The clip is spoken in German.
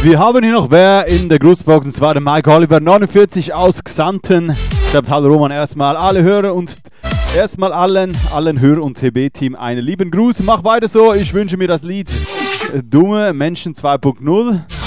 Wir haben hier noch wer in der Grußbox, und zwar der Mike Oliver 49 aus Xanten. Schreibt hallo Roman, erstmal alle Hörer und erstmal allen Hör- und TB-Team einen lieben Gruß. Mach weiter so, ich wünsche mir das Lied Dumme Menschen 2.0.